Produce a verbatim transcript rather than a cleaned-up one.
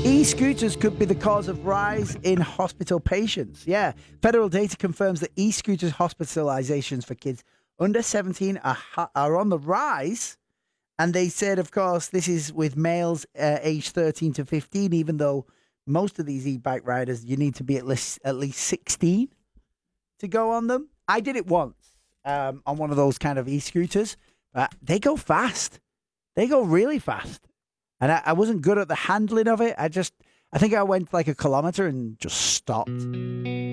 E-scooters could be the cause of rise in hospital patients. Yeah. Federal data confirms that e-scooters hospitalizations for kids under seventeen are, are on the rise. And they said, of course, this is with males uh, aged thirteen to fifteen, even though most of these e-bike riders, you need to be at least, at least sixteen to go on them. I did it once um, on one of those kind of e-scooters. But they go fast. They go really fast. And I, I wasn't good at the handling of it. I just, I think I went like a kilometer and just stopped.